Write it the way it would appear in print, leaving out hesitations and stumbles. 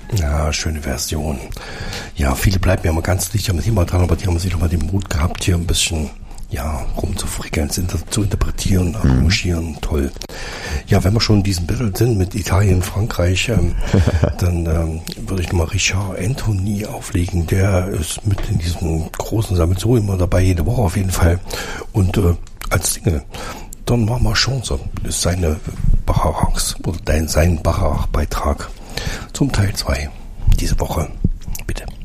Ja, schöne Version. Ja, viele bleiben ja mal ganz dicht am Thema dran, aber die haben sich doch mal den Mut gehabt, hier ein bisschen, ja, rumzufrickeln, zu interpretieren, arrangieren, toll. Ja, wenn wir schon in diesem Battle sind mit Italien, Frankreich, dann würde ich nochmal Richard Anthony auflegen. Der ist mit in diesem großen Sammelsurium immer dabei, jede Woche auf jeden Fall. Und als Single, Don Mama Chance, ist seine Bacharachs oder sein Bacharach-Beitrag zum Teil 2 diese Woche. Bitte.